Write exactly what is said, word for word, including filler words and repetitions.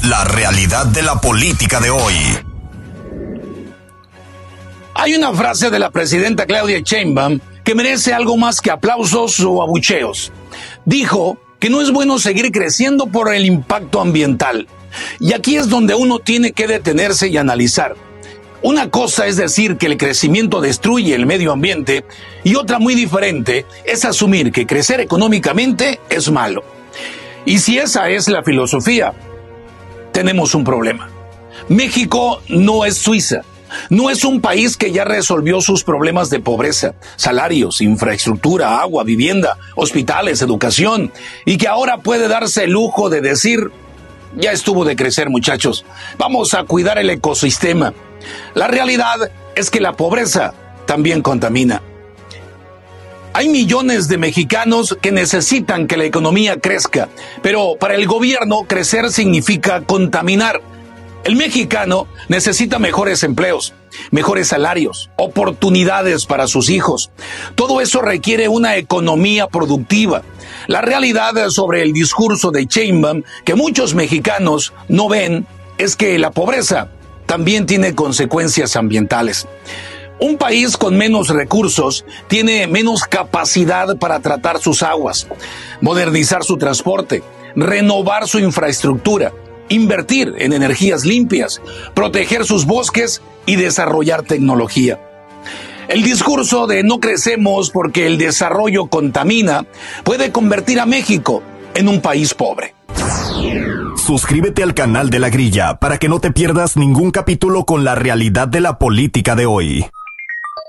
La realidad de la política de hoy. Hay una frase de la presidenta Claudia Sheinbaum que merece algo más que aplausos o abucheos. Dijo que no es bueno seguir creciendo por el impacto ambiental. Y aquí es donde uno tiene que detenerse y analizar. Una cosa es decir que el crecimiento destruye el medio ambiente y otra muy diferente es asumir que crecer económicamente es malo. Y si esa es la filosofía, tenemos un problema. México no es Suiza. No es un país que ya resolvió sus problemas de pobreza, salarios, infraestructura, agua, vivienda, hospitales, educación, y que ahora puede darse el lujo de decir, ya estuvo de crecer, muchachos, vamos a cuidar el ecosistema. La realidad es que la pobreza también contamina. Hay millones de mexicanos que necesitan que la economía crezca, pero para el gobierno crecer significa contaminar. El mexicano necesita mejores empleos, mejores salarios, oportunidades para sus hijos. Todo eso requiere una economía productiva. La realidad sobre el discurso de Sheinbaum que muchos mexicanos no ven es que la pobreza también tiene consecuencias ambientales. Un país con menos recursos tiene menos capacidad para tratar sus aguas, modernizar su transporte, renovar su infraestructura, invertir en energías limpias, proteger sus bosques y desarrollar tecnología. El discurso de no crecemos porque el desarrollo contamina puede convertir a México en un país pobre. Suscríbete al canal de La Grilla para que no te pierdas ningún capítulo con la realidad de la política de hoy.